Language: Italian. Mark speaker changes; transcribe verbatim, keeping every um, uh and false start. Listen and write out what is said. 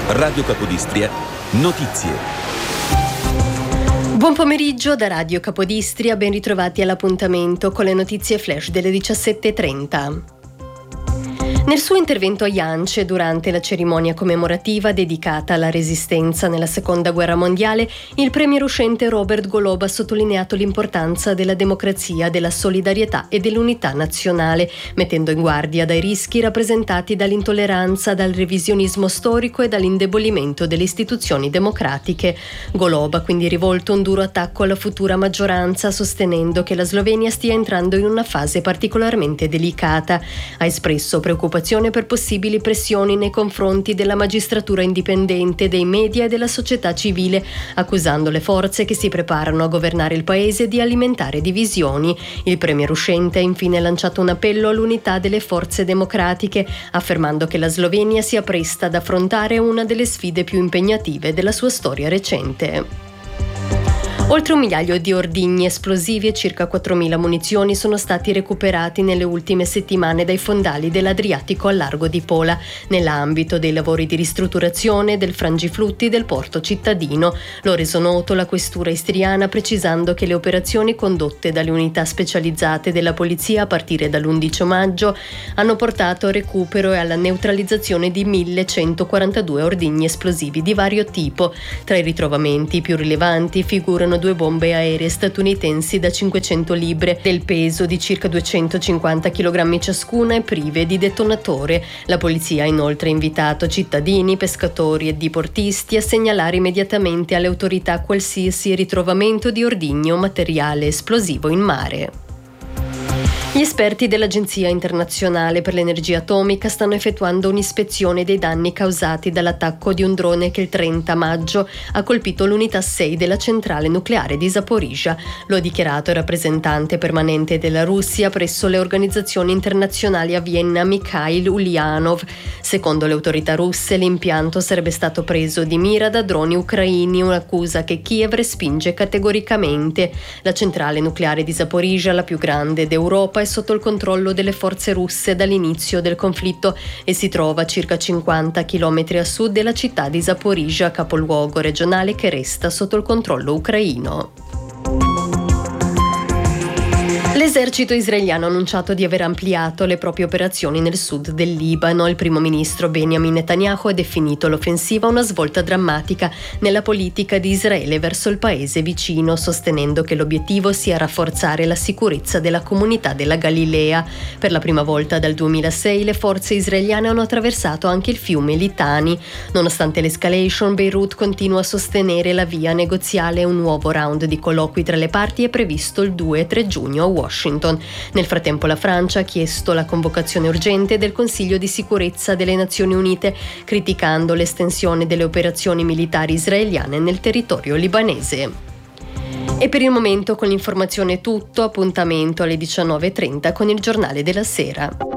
Speaker 1: Radio Capodistria, notizie.
Speaker 2: Buon pomeriggio da Radio Capodistria, ben ritrovati all'appuntamento con le notizie flash delle diciassette e trenta. Nel suo intervento a Jance durante la cerimonia commemorativa dedicata alla Resistenza nella Seconda Guerra Mondiale, il premier uscente Robert Golob ha sottolineato l'importanza della democrazia, della solidarietà e dell'unità nazionale, mettendo in guardia dai rischi rappresentati dall'intolleranza, dal revisionismo storico e dall'indebolimento delle istituzioni democratiche. Golob ha quindi rivolto un duro attacco alla futura maggioranza, sostenendo che la Slovenia stia entrando in una fase particolarmente delicata. Ha espresso preoccupazione per possibili pressioni nei confronti della magistratura indipendente, dei media e della società civile, accusando le forze che si preparano a governare il paese di alimentare divisioni. Il premier uscente ha infine lanciato un appello all'unità delle forze democratiche, affermando che la Slovenia sia presta ad affrontare una delle sfide più impegnative della sua storia recente. Oltre un migliaio di ordigni esplosivi e circa quattromila munizioni sono stati recuperati nelle ultime settimane dai fondali dell'Adriatico al largo di Pola, nell'ambito dei lavori di ristrutturazione del frangiflutti del porto cittadino. Lo ha reso noto la questura istriana, precisando che le operazioni condotte dalle unità specializzate della polizia a partire dall'undici maggio hanno portato al recupero e alla neutralizzazione di millecentoquarantadue ordigni esplosivi di vario tipo. Tra i ritrovamenti più rilevanti figurano due bombe aeree statunitensi da cinquecento libre, del peso di circa duecentocinquanta chilogrammi ciascuna e prive di detonatore. La polizia ha inoltre invitato cittadini, pescatori e diportisti a segnalare immediatamente alle autorità qualsiasi ritrovamento di ordigni o materiale esplosivo in mare. Gli esperti dell'Agenzia internazionale per l'energia atomica stanno effettuando un'ispezione dei danni causati dall'attacco di un drone che il trenta maggio ha colpito l'unità sei della centrale nucleare di Zaporizhzhia. Lo ha dichiarato il rappresentante permanente della Russia presso le organizzazioni internazionali a Vienna, Mikhail Ulyanov. Secondo le autorità russe, l'impianto sarebbe stato preso di mira da droni ucraini, un'accusa che Kiev respinge categoricamente. La centrale nucleare di Zaporizhzhia, la più grande d'Europa, è sotto il controllo delle forze russe dall'inizio del conflitto e si trova a circa cinquanta chilometri a sud della città di Zaporizhzhia, capoluogo regionale che resta sotto il controllo ucraino. L'esercito israeliano ha annunciato di aver ampliato le proprie operazioni nel sud del Libano. Il primo ministro Benjamin Netanyahu ha definito l'offensiva una svolta drammatica nella politica di Israele verso il paese vicino, sostenendo che l'obiettivo sia rafforzare la sicurezza della comunità della Galilea. Per la prima volta dal duemilasei le forze israeliane hanno attraversato anche il fiume Litani. Nonostante l'escalation, Beirut continua a sostenere la via negoziale e un nuovo round di colloqui tra le parti è previsto il due e tre giugno a Washington. Washington. Nel frattempo la Francia ha chiesto la convocazione urgente del Consiglio di sicurezza delle Nazioni Unite, criticando l'estensione delle operazioni militari israeliane nel territorio libanese. E per il momento con l'informazione è tutto, appuntamento alle diciannove e trenta con il Giornale della Sera.